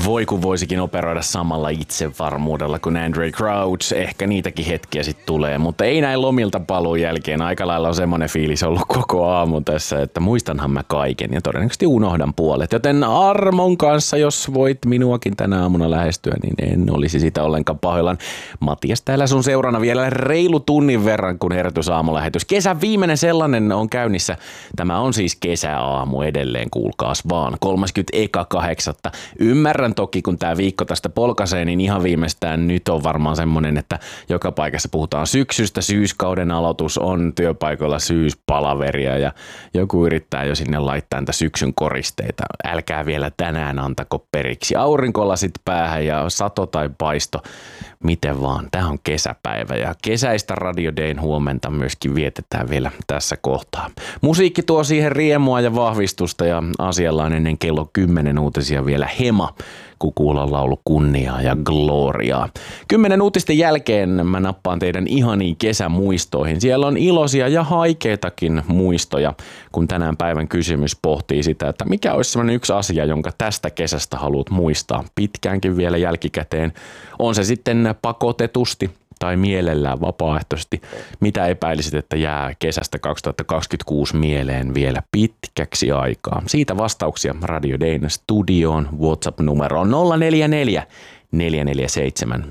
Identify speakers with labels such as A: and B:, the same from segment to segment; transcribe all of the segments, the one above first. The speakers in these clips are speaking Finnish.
A: Voi kun voisikin operoida samalla itsevarmuudella kuin Andre Crouch. Ehkä niitäkin hetkiä sitten tulee, mutta ei näin lomilta paluun jälkeen. Aika lailla on semmoinen fiilis ollut koko aamu tässä, että muistanhan mä kaiken ja todennäköisesti unohdan puolet. Joten Armon kanssa, jos voit minuakin tänä aamuna lähestyä, niin en olisi sitä ollenkaan pahoillaan. Matias täällä sun seurana vielä reilu tunnin verran, kun herätysaamulähetys. Kesän viimeinen sellainen on käynnissä. Tämä on siis kesäaamu edelleen, kuulkaas vaan. 30.8. Ymmärrän toki, kun tämä viikko tästä polkaisee, niin ihan viimeistään nyt on varmaan semmoinen, että joka paikassa puhutaan syksystä, syyskauden aloitus on työpaikoilla syyspalaveria ja joku yrittää jo sinne laittaa niitä syksyn koristeita. Älkää vielä tänään antako periksi. Aurinkolasit päähän ja sato tai paisto, miten vaan. Tämä on kesäpäivä ja kesäistä Radio Dayn huomenta myöskin vietetään vielä tässä kohtaa. Musiikki tuo siihen riemua ja vahvistusta ja asialla on ennen kello 10 uutisia vielä Hema, kun kuullaan laulu kunniaa ja gloriaa. 10 uutisten jälkeen mä nappaan teidän ihaniin kesämuistoihin. Siellä on iloisia ja haikeitakin muistoja, kun tänään päivän kysymys pohtii sitä, että mikä olisi sellainen yksi asia, jonka tästä kesästä haluat muistaa pitkäänkin vielä jälkikäteen. On se sitten pakotetusti tai mielellään vapaaehtoisesti. Mitä epäilisit, että jää kesästä 2026 mieleen vielä pitkäksi aikaa? Siitä vastauksia Radio Dayn studioon WhatsApp-numeroon 044 447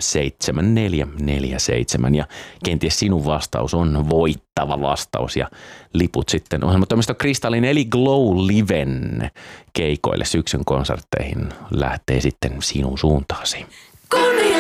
A: 7447 ja kenties sinun vastaus on voittava vastaus ja liput sitten ohjelmatoimisto Kristallin eli Glow Liven keikoille syksyn konsertteihin lähtee sitten sinun suuntaasi.